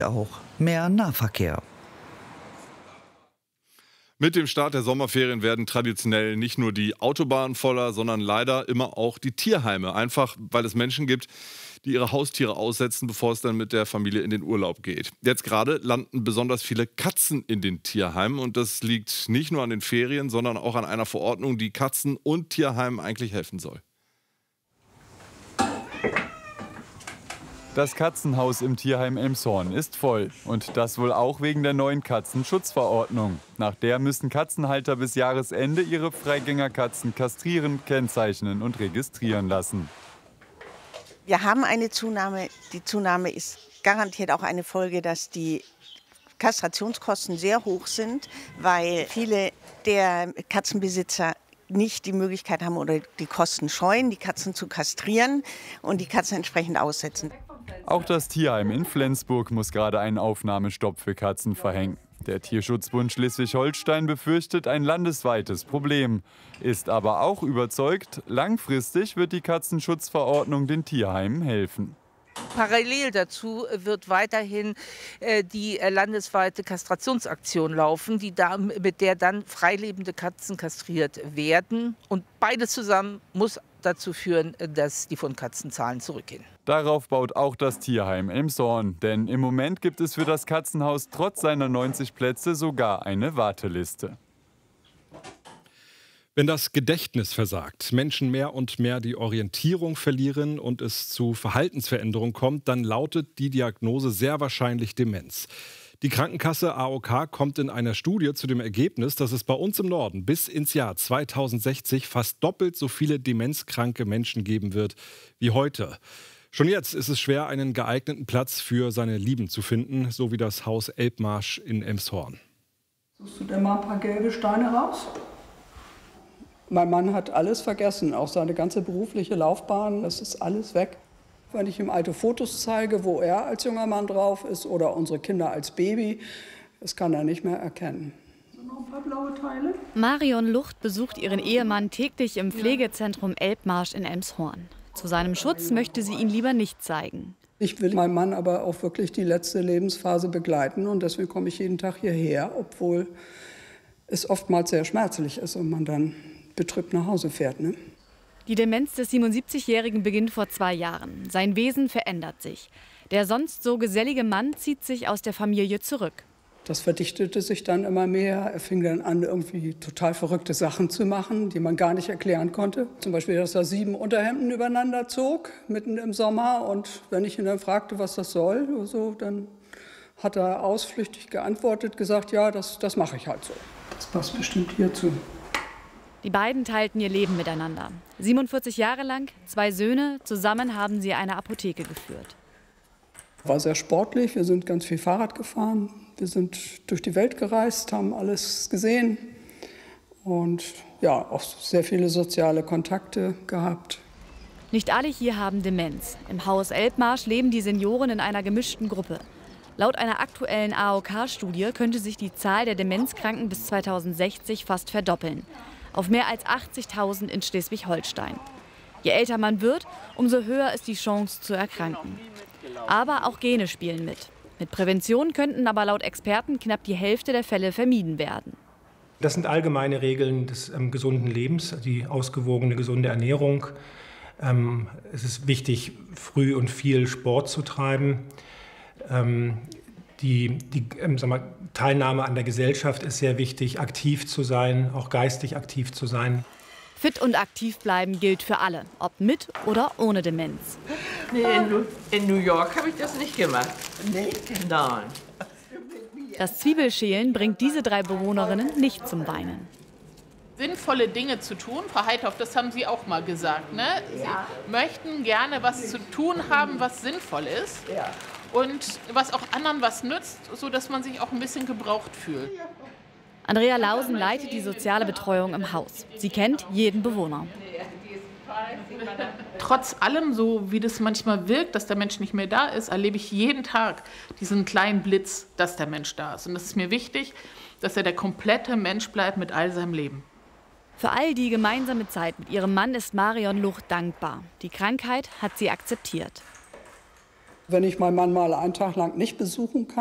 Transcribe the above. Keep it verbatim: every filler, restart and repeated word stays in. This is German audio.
Auch mehr Nahverkehr. Mit dem Start der Sommerferien werden traditionell nicht nur die Autobahnen voller, sondern leider immer auch die Tierheime. Einfach, weil es Menschen gibt, die ihre Haustiere aussetzen, bevor es dann mit der Familie in den Urlaub geht. Jetzt gerade landen besonders viele Katzen in den Tierheimen. Und das liegt nicht nur an den Ferien, sondern auch an einer Verordnung, die Katzen- und Tierheimen eigentlich helfen soll. Das Katzenhaus im Tierheim Elmshorn ist voll. Und das wohl auch wegen der neuen Katzenschutzverordnung. Nach der müssen Katzenhalter bis Jahresende ihre Freigängerkatzen kastrieren, kennzeichnen und registrieren lassen. Wir haben eine Zunahme. Die Zunahme ist garantiert auch eine Folge, dass die Kastrationskosten sehr hoch sind, weil viele der Katzenbesitzer nicht die Möglichkeit haben oder die Kosten scheuen, die Katzen zu kastrieren und die Katzen entsprechend aussetzen. Auch das Tierheim in Flensburg muss gerade einen Aufnahmestopp für Katzen verhängen. Der Tierschutzbund Schleswig-Holstein befürchtet ein landesweites Problem, ist aber auch überzeugt, langfristig wird die Katzenschutzverordnung den Tierheimen helfen. Parallel dazu wird weiterhin äh, die äh, landesweite Kastrationsaktion laufen, die da, mit der dann freilebende Katzen kastriert werden. Und beides zusammen muss dazu führen, dass die Fundkatzenzahlen zurückgehen. Darauf baut auch das Tierheim Elmshorn. Denn im Moment gibt es für das Katzenhaus trotz seiner neunzig Plätze sogar eine Warteliste. Wenn das Gedächtnis versagt, Menschen mehr und mehr die Orientierung verlieren und es zu Verhaltensveränderungen kommt, dann lautet die Diagnose sehr wahrscheinlich Demenz. Die Krankenkasse A O K kommt in einer Studie zu dem Ergebnis, dass es bei uns im Norden bis ins Jahr zweitausendsechzig fast doppelt so viele demenzkranke Menschen geben wird wie heute. Schon jetzt ist es schwer, einen geeigneten Platz für seine Lieben zu finden, so wie das Haus Elbmarsch in Elmshorn. Suchst du denn mal ein paar gelbe Steine raus? Mein Mann hat alles vergessen, auch seine ganze berufliche Laufbahn, das ist alles weg. Wenn ich ihm alte Fotos zeige, wo er als junger Mann drauf ist oder unsere Kinder als Baby, das kann er nicht mehr erkennen. Noch ein paar blaue Teile? Marion Lucht besucht ihren Ehemann täglich im Pflegezentrum Elbmarsch in Elmshorn. Zu seinem Schutz möchte sie ihn lieber nicht zeigen. Ich will meinen Mann aber auch wirklich die letzte Lebensphase begleiten und deswegen komme ich jeden Tag hierher, obwohl es oftmals sehr schmerzlich ist und man dann betrübt nach Hause fährt. Ne? Die Demenz des siebenundsiebzigjährigen beginnt vor zwei Jahren. Sein Wesen verändert sich. Der sonst so gesellige Mann zieht sich aus der Familie zurück. Das verdichtete sich dann immer mehr. Er fing dann an, irgendwie total verrückte Sachen zu machen, die man gar nicht erklären konnte. Zum Beispiel, dass er sieben Unterhemden übereinander zog, mitten im Sommer. Und wenn ich ihn dann fragte, was das soll, so, dann hat er ausflüchtig geantwortet, gesagt, ja, das, das mache ich halt so. Das passt bestimmt hierzu. Die beiden teilten ihr Leben miteinander. siebenundvierzig Jahre lang, zwei Söhne, zusammen haben sie eine Apotheke geführt. War sehr sportlich, wir sind ganz viel Fahrrad gefahren, wir sind durch die Welt gereist, haben alles gesehen und ja, auch sehr viele soziale Kontakte gehabt. Nicht alle hier haben Demenz. Im Haus Elbmarsch leben die Senioren in einer gemischten Gruppe. Laut einer aktuellen A O K-Studie könnte sich die Zahl der Demenzkranken bis zweitausendsechzig fast verdoppeln. Auf mehr als achtzigtausend in Schleswig-Holstein. Je älter man wird, umso höher ist die Chance zu erkranken. Aber auch Gene spielen mit. Mit Prävention könnten aber laut Experten knapp die Hälfte der Fälle vermieden werden. Das sind allgemeine Regeln des ähm, gesunden Lebens, die ausgewogene, gesunde Ernährung. Ähm, es ist wichtig, früh und viel Sport zu treiben. Ähm, Die, die ähm, sag mal, Teilnahme an der Gesellschaft ist sehr wichtig, aktiv zu sein, auch geistig aktiv zu sein. Fit und aktiv bleiben gilt für alle, ob mit oder ohne Demenz. Nee, in, in New York habe ich das nicht gemacht. Nee? Nein. Das Zwiebelschälen bringt diese drei Bewohnerinnen nicht zum Weinen. Sinnvolle Dinge zu tun, Frau Heithoff, das haben Sie auch mal gesagt, ne? Sie ja. möchten gerne was zu tun haben, was sinnvoll ist. Ja. Und was auch anderen was nützt, sodass man sich auch ein bisschen gebraucht fühlt. Andrea Lausen leitet die soziale Betreuung im Haus. Sie kennt jeden Bewohner. Trotz allem, so wie das manchmal wirkt, dass der Mensch nicht mehr da ist, erlebe ich jeden Tag diesen kleinen Blitz, dass der Mensch da ist. Und das ist mir wichtig, dass er der komplette Mensch bleibt mit all seinem Leben. Für all die gemeinsame Zeit mit ihrem Mann ist Marion Lucht dankbar. Die Krankheit hat sie akzeptiert. Wenn ich meinen Mann mal einen Tag lang nicht besuchen kann,